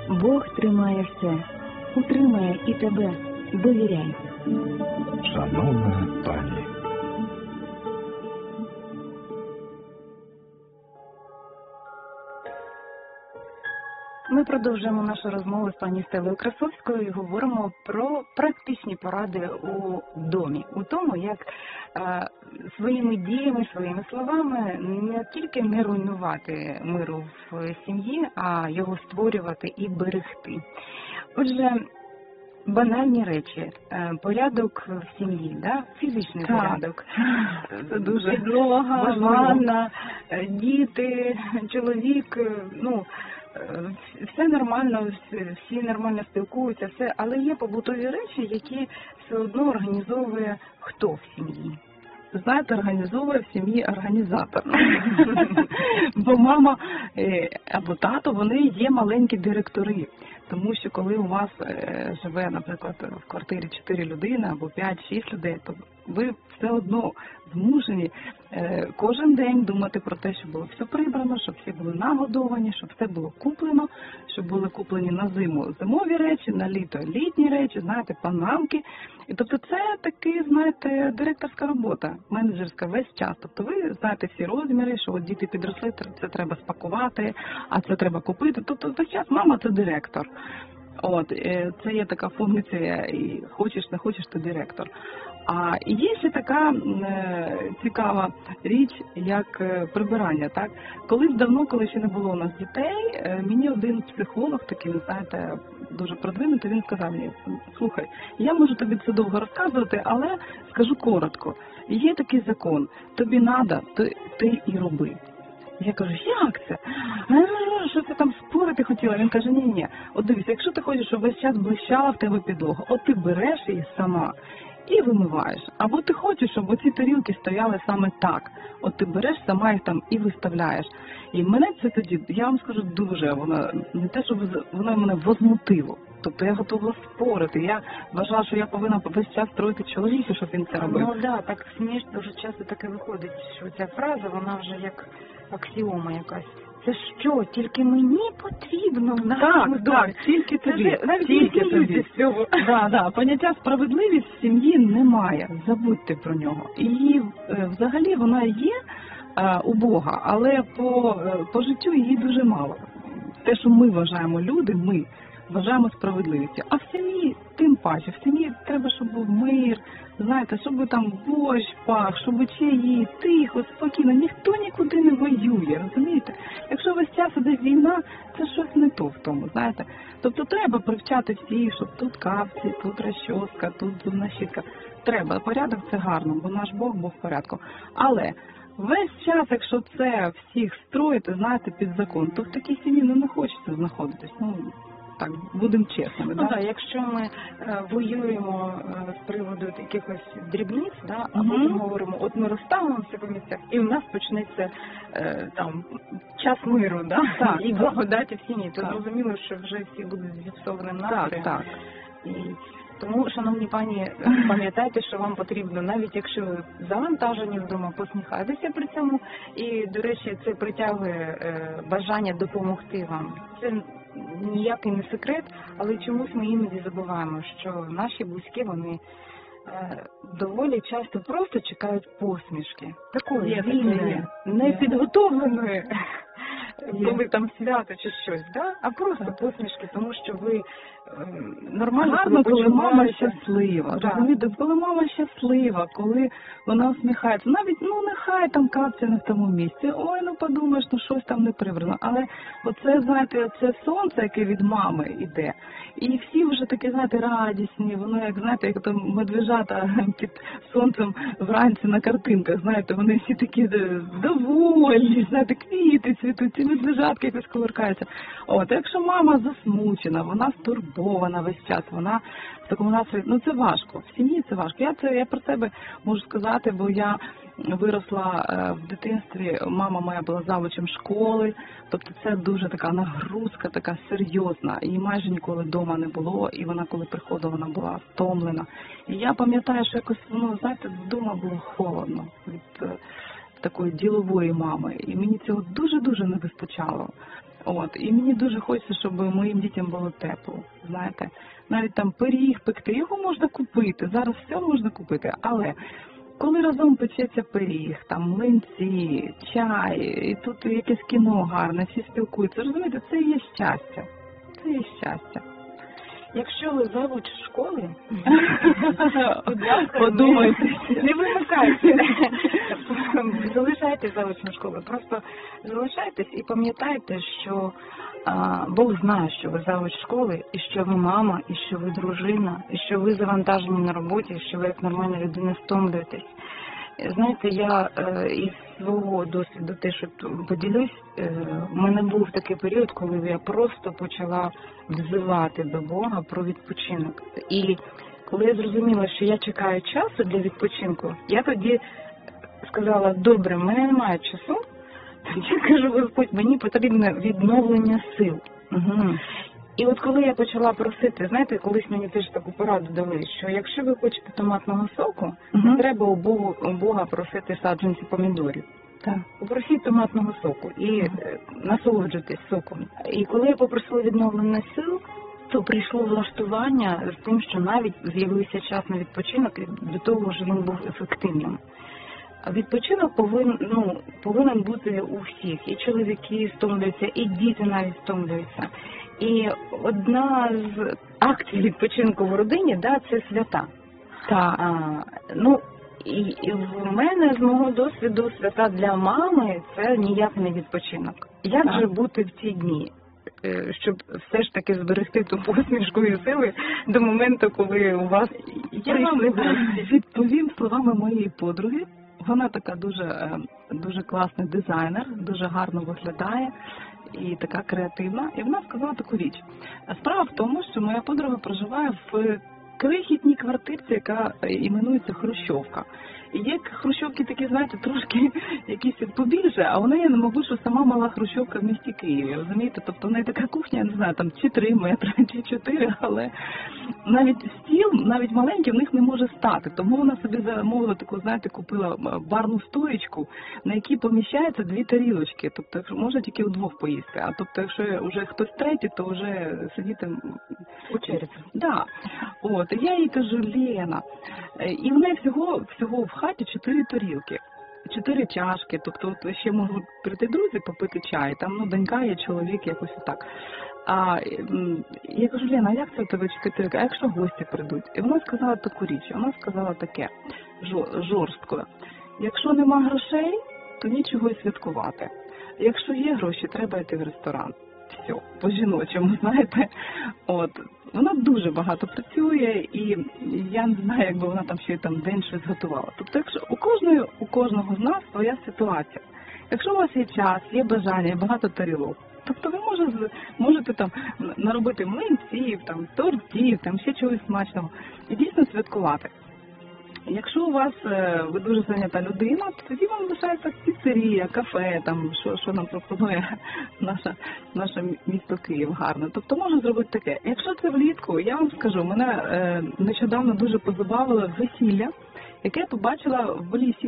Бог тримає все, утримає і тебе. Довіряй. Шановна пані. Ми продовжуємо нашу розмову з пані Стелою Красовською і говоримо про практичні поради у домі. У тому, як своїми діями, своїми словами не тільки не руйнувати миру в сім'ї, а його створювати і берегти. Отже, банальні речі, порядок в сім'ї, да? Фізичний порядок, це дуже підлога, ванна, діти, чоловік, все нормально, всі нормально спілкуються, все, але є побутові речі, які все одно організовує хто в сім'ї. Знаєте, організовує в сім'ї організатор. Бо мама або тато, вони є маленькі директори. Тому що коли у вас живе, наприклад, в квартирі 4 людини або 5-6 людей, то ви все одно змушені кожен день думати про те, щоб було все прибрано, щоб всі були нагодовані, щоб все було куплено, щоб були куплені на зиму зимові речі, на літо літні речі, знаєте, панамки. І тобто це таки, знаєте, директорська робота, менеджерська весь час. Тобто ви знаєте всі розміри, що от діти підросли, це треба спакувати, а це треба купити. Тобто весь час мама це директор. От, це є така функція, і хочеш, не хочеш, ти директор. А є ще така цікава річ, як прибирання. Так? Колись давно, коли ще не було у нас дітей, мені один психолог, такий, знаєте, дуже продвинутий, він сказав мені: слухай, я можу тобі це довго розказувати, але скажу коротко. Є такий закон, тобі треба, ти і роби. Я кажу, як це? Що ти там спорити хотіла? Він каже, ні. От дивись, якщо ти хочеш, щоб весь час блищала в тебе підлога, от ти береш її сама і вимиваєш. Або ти хочеш, щоб оці тарілки стояли саме так. От ти береш сама їх там і виставляєш. І мене це тоді, я вам скажу, дуже, воно не те, щоб воно мене возмутило. Тобто я готова спорити. Я вважала, що я повинна весь час строїти чоловіка, щоб він це робив. Ну да, так смішно, дуже часто таке виходить, що ця фраза, вона вже як аксіома якась. Це що, тільки мені потрібно в нашому домі? Так, тільки тобі. Навіть тільки не тобі. з цього. Да. Поняття справедливість в сім'ї немає. Забудьте про нього. І взагалі вона є у Бога, але по життю її дуже мало. Те, що ми вважаємо люди, ми вважаємо справедливістю. А в сім'ї тим паче. В сім'ї треба, щоб був мир, знаєте, щоб там борщ пах, щоб чаї, тихо, спокійно. Ніхто нікуди не воює, розумієте? Якщо весь час іде війна, це щось не то в тому, знаєте. Тобто треба привчати всіх, щоб тут капці, тут розчоска, тут зубна щітка. Треба. Порядок – це гарно, бо наш Бог був в порядку. Але весь час, якщо це всіх строїти, знаєте, під закон, то в такій сім'ї не хочеться знаходитись. Так, будемо чесними. Ну так, якщо ми воюємо з приводу якихось дрібниць, да, а потім говоримо, от ми розставимося по місцях, і в нас почнеться там час миру, да? Так, і благодаті в сім'ї, то так. зрозуміло, що вже всі будуть зіпсованим настроєм. Так. І тому, шановні пані, пам'ятайте, що вам потрібно, навіть якщо ви завантажені вдома, посміхайтеся при цьому. І, до речі, це притягує бажання допомогти вам. Це ніякий не секрет, але чомусь ми іноді забуваємо, що наші близькі, вони доволі часто просто чекають посмішки. Такої вільної, непідготовленої, коли там свято чи щось, да? А просто посмішки, тому що ви нормально гарно, коли мама щаслива. Да. Розумієте, коли мама щаслива, коли вона усміхається. Навіть, нехай там капця не в тому місці. Ой, подумаєш, щось там не прибрано. Але оце, знаєте, це сонце, яке від мами йде. І всі вже такі, знаєте, радісні. Воно, як, знаєте, як там медвежата під сонцем вранці на картинках, знаєте, вони всі такі довольні, знаєте, квіти цвітуть, ці медвежатки якось колоркаються. От, якщо мама засмучена, вона стурбована весь час, вона в такому настрої, це важко, в сім'ї це важко. Я про себе можу сказати, бо я виросла в дитинстві, мама моя була завучем школи, тобто це дуже така нагрузка, така серйозна, її майже ніколи вдома не було, і вона, коли приходила, вона була втомлена. І я пам'ятаю, що якось, знаєте, вдома було холодно від такої ділової мами, і мені цього дуже-дуже не вистачало. І мені дуже хочеться, щоб моїм дітям було тепло. Знаєте, навіть там пиріг пекти, його можна купити. Зараз все можна купити, але коли разом печеться пиріг, там млинці, чай, і тут якесь кіно гарне, всі спілкуються, розумієте, це є щастя. Це є щастя. Якщо ви завуч школи, подумайте, не вимикайте. Залишайте заочну школу. Просто залишайтесь і пам'ятайте, що Бог знає, що ви завуч школи, і що ви мама, і що ви дружина, і що ви завантажені на роботі, і що ви як нормальна людина стомлюєтесь. Знаєте, я із свого досвіду теж поділюсь, у мене був такий період, коли я просто почала взивати до Бога про відпочинок. І коли я зрозуміла, що я чекаю часу для відпочинку, я тоді сказала, добре, в мене немає часу, я кажу, Господь, мені потрібне відновлення сил. Угу. І от коли я почала просити, знаєте, колись мені теж таку пораду дали, що якщо ви хочете томатного соку, не треба у Бога просити саджанці помідорів. Так. Попросіть томатного соку і насолоджуйтесь соком. І коли я попросила відновлення сил, то прийшло влаштування з тим, що навіть з'явився час на відпочинок, і до того ж він був ефективним. А відпочинок повинен бути у всіх. І чоловіки стомлюються, і діти навіть стомлюються. І одна з акцій відпочинку в родині, це свята. Так. І в мене, з мого досвіду, свята для мами – це ніяк не відпочинок. Як же бути в ці дні, щоб все ж таки зберегти ту посмішку і сили до моменту, коли у вас прийшли гості? Відповім словами моєї подруги. Вона така дуже класний дизайнер, дуже гарно виглядає і така креативна. І вона сказала таку річ. Справа в тому, що моя подруга проживає в крихітній квартирці, яка іменується Хрущовка. І є хрущовки такі, знаєте, трошки якісь побільше, а у неї, мабуть, що сама мала хрущовка в місті Києві, розумієте? Тобто в неї така кухня, я не знаю, там чи 3 метри, чи 4, але навіть стіл, навіть маленький, в них не може стати. Тому вона собі замовила таку, знаєте, купила барну стоєчку, на якій поміщається 2 тарілочки. Тобто може тільки удвох поїсти, а тобто якщо вже хтось третій, то вже сидіти у черзі. Да. Я їй кажу, Лена, і в неї всього в хаті 4 тарілки, 4 чашки, тобто ще можуть прийти друзі попити чай, там донька є, чоловік, якось отак. А я кажу, Лена, а як це у тебе 4 тарілки, а якщо гості прийдуть? І вона сказала таку річ, вона сказала таке, жорстко, якщо нема грошей, то нічого й святкувати. Якщо є гроші, треба йти в ресторан. Все, по-жіночому, знаєте. Вона дуже багато працює, і я не знаю, якби вона там ще день щось готувала. Тобто, якщо у кожного з нас своя ситуація. Якщо у вас є час, є бажання, є багато тарілок, тобто ви можете там наробити млинців, тортів, ще чогось смачного і дійсно святкувати. Якщо у вас ви дуже зайнята людина, то тоді вам лишається піцерія, кафе, що нам пропонує наше місто Київ гарно. Тобто можна зробити таке. Якщо це влітку, я вам скажу, мене нещодавно дуже позабавило весілля, яке я побачила в лісі.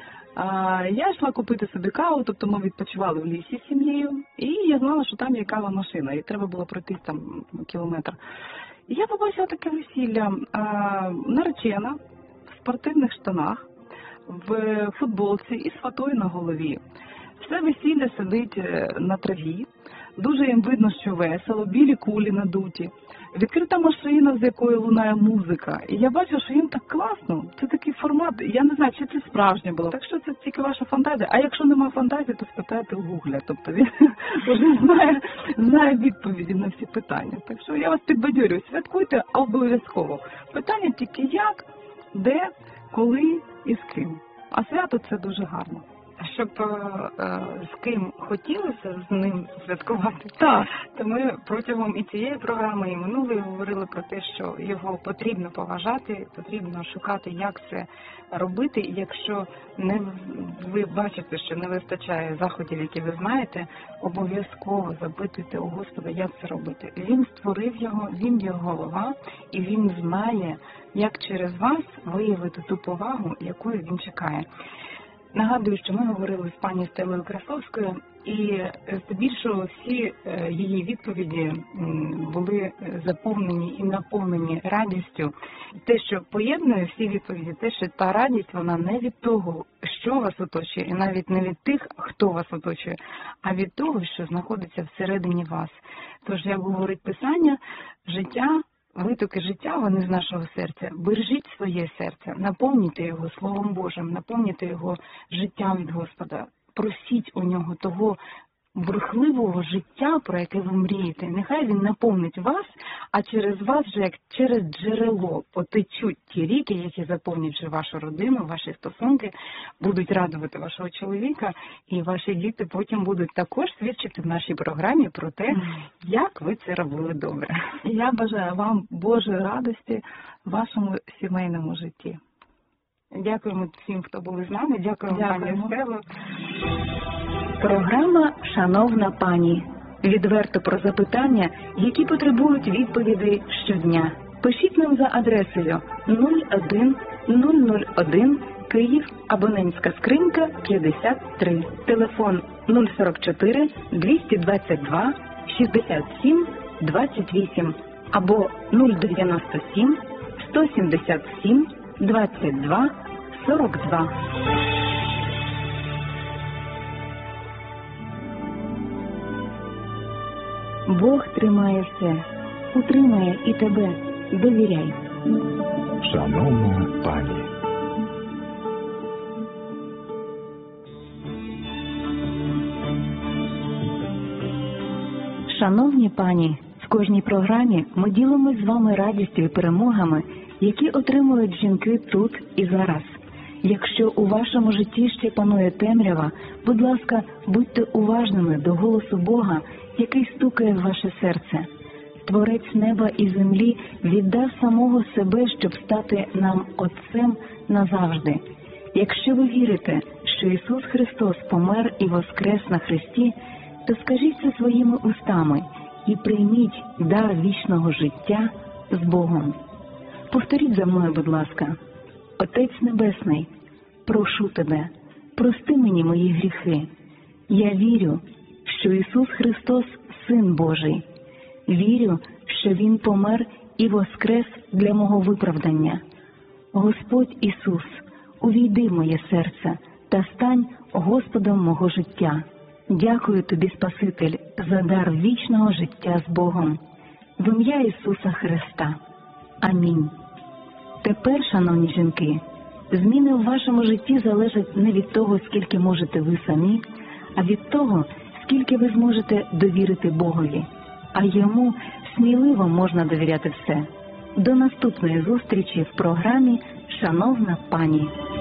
Я йшла купити собі каву, тобто ми відпочивали в лісі з сім'єю, і я знала, що там є кава-машина, і треба було пройти кілометр. І я побачила таке весілля, наречена, в спортивних штанах, в футболці і з фатою на голові. Все весілля сидить на траві, дуже їм видно, що весело, білі кулі надуті, відкрита машина, з якої лунає музика. І я бачу, що їм так класно, це такий формат, я не знаю, чи це справжнє було. Так що це тільки ваша фантазія, а якщо немає фантазії, то спитайте у Гугля, тобто він вже знає відповіді на всі питання. Так що я вас підбадьорюю, святкуйте обов'язково. Питання тільки як, де, коли і з ким. А свято це дуже гарно. Щоб з ким хотілося з ним святкувати, так, то ми протягом і цієї програми, і минулої говорили про те, що його потрібно поважати, потрібно шукати, як це робити. І якщо ви бачите, що не вистачає заходів, які ви знаєте, обов'язково запитуйте у Господа, як це робити. Він створив його, він його голова, і він знає, як через вас виявити ту повагу, якої він чекає. Нагадую, що ми говорили з пані Стелою Красовською І здебільшого всі її відповіді були заповнені і наповнені радістю. Те, що поєднує всі відповіді, те, що та радість, вона не від того, що вас оточує, і навіть не від тих, хто вас оточує, а від того, що знаходиться всередині вас. Тож, як говорить Писання, життя, витоки життя, вони з нашого серця. Бережіть своє серце, наповнюйте його Словом Божим, наповнюйте його життям від Господа. Просіть у нього того бурхливого життя, про яке ви мрієте. Нехай він наповнить вас, а через вас вже як через джерело потечуть ті ріки, які заповнять вже вашу родину, ваші стосунки, будуть радувати вашого чоловіка, і ваші діти потім будуть також свідчити в нашій програмі про те, як ви це робили добре. Я бажаю вам Божої радості в вашому сімейному житті. Дякуємо всім, хто були з нами. Дякуємо, пані Стело. Програма «Шановна пані». Відверто про запитання, які потребують відповідей щодня. Пишіть нам за адресою 01001 Київ, абонентська скринька 53. Телефон 044 222 67 28 або 097 177 22 42. Бог тримає все, утримає і тебе. Довіряй. Шановна пані. Шановні пані, в кожній програмі ми ділимось з вами радістю і перемогами, які отримують жінки тут і зараз. Якщо у вашому житті ще панує темрява, будь ласка, будьте уважними до голосу Бога, який стукає в ваше серце. Творець неба і землі віддав самого себе, щоб стати нам Отцем назавжди. Якщо ви вірите, що Ісус Христос помер і воскрес на хресті, то скажіть це своїми устами і прийміть дар вічного життя з Богом. Повторіть за мною, будь ласка. Отець Небесний, прошу Тебе, прости мені мої гріхи. Я вірю, що Ісус Христос – Син Божий. Вірю, що Він помер і воскрес для мого виправдання. Господь Ісус, увійди в моє серце та стань Господом мого життя. Дякую Тобі, Спаситель, за дар вічного життя з Богом. В ім'я Ісуса Христа. Амінь. Тепер, шановні жінки, зміни в вашому житті залежать не від того, скільки можете ви самі, а від того, скільки ви зможете довірити Богові. А Йому сміливо можна довіряти все. До наступної зустрічі в програмі «Шановна пані».